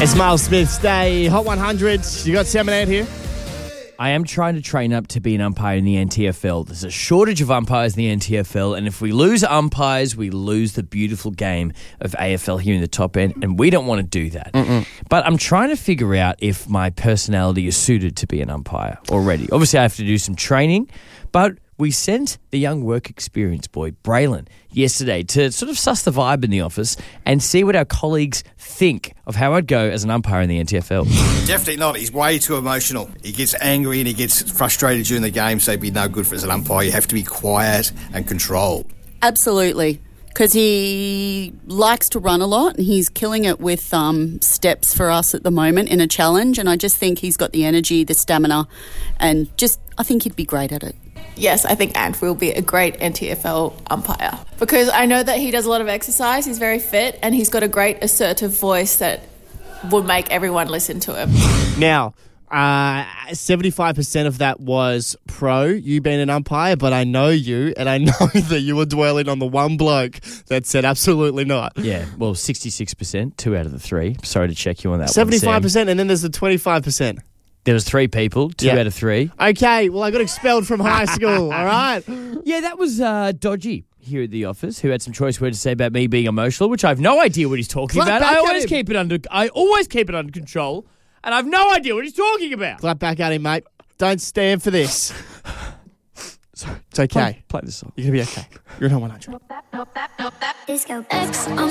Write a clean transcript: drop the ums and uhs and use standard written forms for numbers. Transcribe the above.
It's Miles Smith's Day, Hot 100. You got Sam and Ant here? I am trying to train up to be an umpire in the NTFL. There's a shortage of umpires in the NTFL, and if we lose umpires, we lose the beautiful game of AFL here in the top end, and we don't want to do that. But I'm trying to figure out if my personality is suited to be an umpire already. Obviously, I have to do some training, but we sent the young work experience boy, Braylon, yesterday to sort of suss the vibe in the office and see what our colleagues think of how I'd go as an umpire in the NTFL. Definitely not. He's way too emotional. He gets angry and he gets frustrated during the game, so he'd be no good for as an umpire. You have to be quiet and controlled. Absolutely. Because he likes to run a lot and he's killing it with steps for us at the moment in a challenge, and I just think he's got the energy, the stamina, and I think he'd be great at it. Yes, I think Ant will be a great NTFL umpire because I know that he does a lot of exercise, he's very fit, and he's got a great assertive voice that would make everyone listen to him. Now, 75% of that was pro, you being an umpire, but I know you, and I know that you were dwelling on the one bloke that said absolutely not. Yeah, well, 66%, 2 out of the 3. Sorry to check you on that 75%, and then there's the 25%. There was 3 people, 2 out of 3. Okay, well, I got expelled from high school, all right? Yeah, that was Dodgy here at the office, who had some choice words to say about me being emotional, which I have no idea what he's talking about. I always keep it under control, and I have no idea what he's talking about. Clap back at him, mate. Don't stand for this. It's okay. Play this song. You're going to be okay. You're at Hot 100. Disco X on